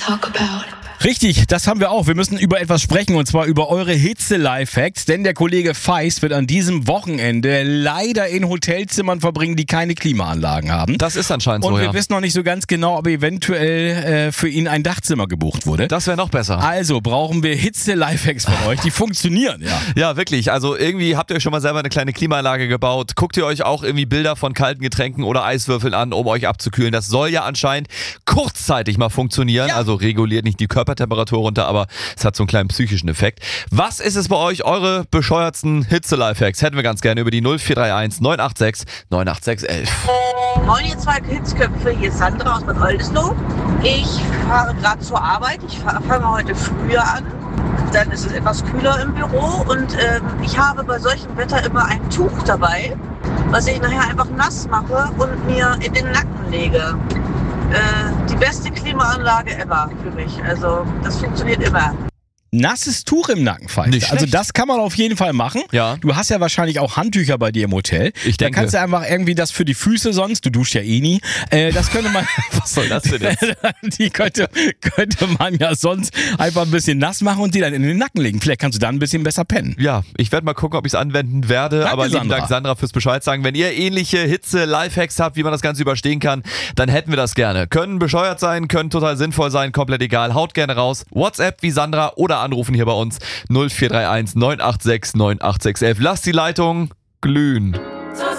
talk about. Richtig, das haben wir auch. Wir müssen über etwas sprechen und zwar über eure Hitze-Lifehacks, denn der Kollege Feist wird an diesem Wochenende leider in Hotelzimmern verbringen, die keine Klimaanlagen haben. Das ist anscheinend so, Und wir ja. wissen noch nicht so ganz genau, ob eventuell für ihn ein Dachzimmer gebucht wurde. Das wäre noch besser. Also brauchen wir Hitze-Lifehacks von euch, die funktionieren, ja. Ja, wirklich. Also irgendwie habt ihr euch schon mal selber eine kleine Klimaanlage gebaut. Guckt ihr euch auch irgendwie Bilder von kalten Getränken oder Eiswürfeln an, um euch abzukühlen. Das soll ja anscheinend kurzzeitig mal funktionieren. Ja. Also reguliert nicht die Körpertemperatur runter, aber es hat so einen kleinen psychischen Effekt. Was ist es bei euch, eure bescheuertsten Hitze-Lifehacks? Hätten wir ganz gerne über die 0431 986 98611. Moin, ihr zwei Hitzköpfe, hier ist Sandra aus Bad Oldesloe. Ich fahre gerade zur Arbeit, ich fange heute früher an. Dann ist es etwas kühler im Büro und ich habe bei solchem Wetter immer ein Tuch dabei, was ich nachher einfach nass mache und mir in den Nacken lege. Die beste Klimaanlage ever für mich, also das funktioniert immer. Nasses Tuch im Nacken fallen. Nicht Also schlecht. das kann man auf jeden Fall machen. Ja. Du hast ja wahrscheinlich auch Handtücher bei dir im Hotel. Ich denke. Da kannst du einfach irgendwie das für die Füße sonst, du duschst ja eh nie, das könnte man... Was soll das denn jetzt? Die könnte man ja sonst einfach ein bisschen nass machen und die dann in den Nacken legen. Vielleicht kannst du dann ein bisschen besser pennen. Ja, ich werde mal gucken, ob ich es anwenden werde. Danke, Aber lieben Sandra. Dank, Sandra, fürs Bescheid sagen. Wenn ihr ähnliche Hitze-Lifehacks habt, wie man das Ganze überstehen kann, dann hätten wir das gerne. Können bescheuert sein, können total sinnvoll sein, komplett egal. Haut gerne raus. WhatsApp wie Sandra oder anrufen hier bei uns 0431 986 98611. Lasst die Leitung glühen.